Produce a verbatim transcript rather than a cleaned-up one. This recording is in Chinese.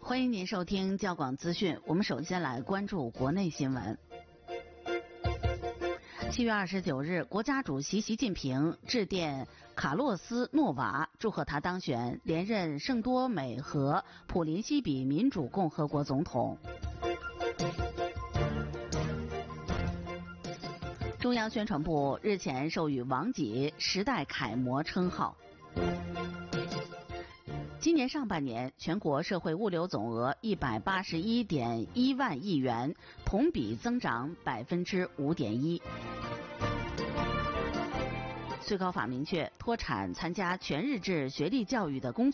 欢迎您收听教广资讯。我们首先来关注国内新闻。七月二十九日，国家主席习近平致电卡洛斯·诺瓦，祝贺他当选连任圣多美和普林西比民主共和国总统。中央宣传部日前授予王挤时代楷模称号。今年上半年，全国社会物流总额一百八十一点一万亿元，同比增长百分之五点一。最高法明确，脱产参加全日制学历教育的工作